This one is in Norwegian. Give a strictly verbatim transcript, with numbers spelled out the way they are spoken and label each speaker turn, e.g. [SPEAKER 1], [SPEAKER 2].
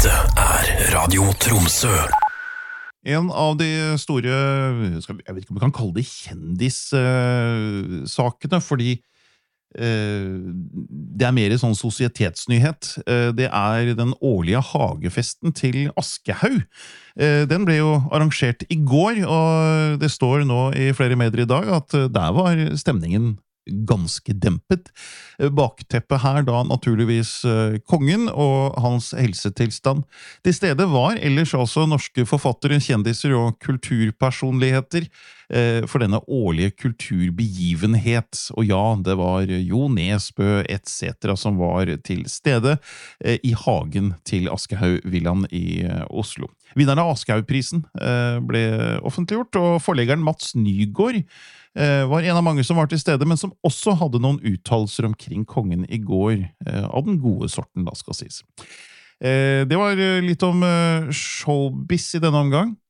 [SPEAKER 1] Dette er Radio Tromsø.
[SPEAKER 2] En av de store, jeg vet ikke om vi kan kalle det kjendissakene, fordi det er mer sånn sosietetsnyhet. Det er den årlige hagefesten til Aschehoug. Den ble jo arrangert i går, og det står nå i flere medier i dag at der var stemningen ganske dempet. Bakteppet her da naturligvis kongen og hans helsetilstand. Til stede var ellers altså norske forfattere, kjendiser og kulturpersonligheter for denne årlige kulturbegivenhet. Og ja, det var Jo Nesbø et cetera som var til stede i hagen til Aschehoug-villaen i Oslo. Vinneren av Aschehoug-prisen ble offentliggjort, og forleggeren Mats Nygaard var en av mange som var til stede, men som også hadde noen uttalelser omkring kongen i går, av den gode sorten, da skal sies. Det var litt om showbiz i denne omgang.